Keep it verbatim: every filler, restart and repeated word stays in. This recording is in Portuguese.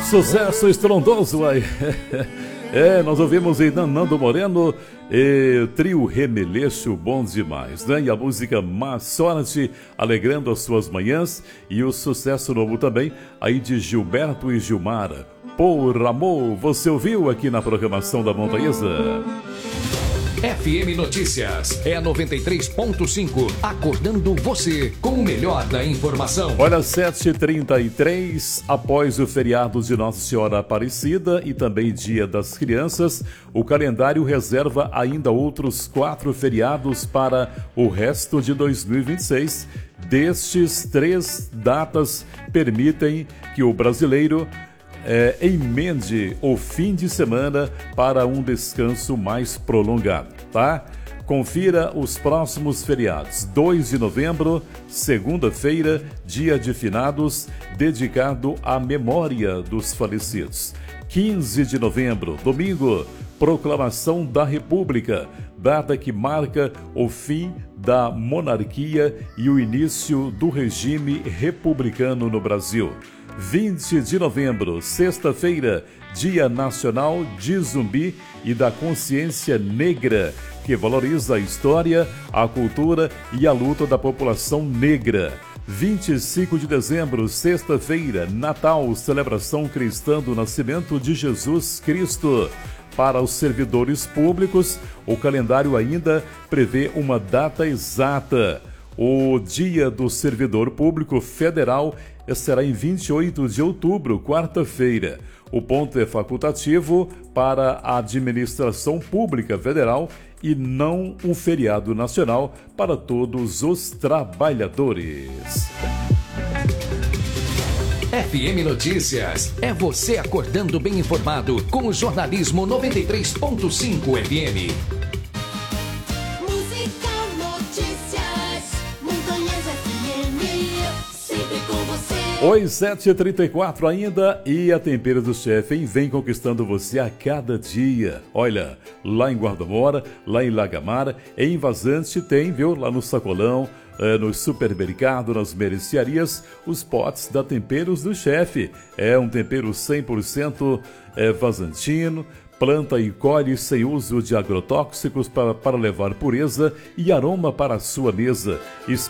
Sucesso estrondoso aí. É, nós ouvimos em Nando Moreno e Trio Remeleixo, bom demais, né? E a música Má Sorte, alegrando as suas manhãs. E o sucesso novo também, aí de Gilberto e Gilmara. Por amor, você ouviu aqui na programação da Montanhesa. F M Notícias é a noventa e três ponto cinco, acordando você com o melhor da informação. Olha, sete e trinta e três, após o feriado de Nossa Senhora Aparecida e também Dia das Crianças, o calendário reserva ainda outros quatro feriados para o resto de dois mil e vinte e seis. Destes, três datas permitem que o brasileiro É, emende o fim de semana para um descanso mais prolongado, tá? Confira os próximos feriados. dois de novembro, segunda-feira, dia de finados, dedicado à memória dos falecidos. quinze de novembro, domingo, proclamação da República, data que marca o fim da monarquia e o início do regime republicano no Brasil. vinte de novembro, sexta-feira, Dia Nacional de Zumbi e da Consciência Negra, que valoriza a história, a cultura e a luta da população negra. vinte e cinco de dezembro, sexta-feira, Natal, celebração cristã do nascimento de Jesus Cristo. Para os servidores públicos, o calendário ainda prevê uma data exata. O Dia do Servidor Público Federal será em vinte e oito de outubro, quarta-feira. O ponto é facultativo para a administração pública federal e não um feriado nacional para todos os trabalhadores. F M Notícias é você acordando bem informado com o jornalismo noventa e três ponto cinco F M. Oi, sete e trinta e quatro ainda, e a Tempero do Chefe, hein, vem conquistando você a cada dia. Olha, lá em Guarda-Mora, lá em Lagamar, em Vazante tem, viu, lá no Sacolão, é, no supermercado, nas mercearias, os potes da Temperos do Chefe. É um tempero cem por cento é, vazantino, planta e colhe sem uso de agrotóxicos para, para levar pureza e aroma para a sua mesa.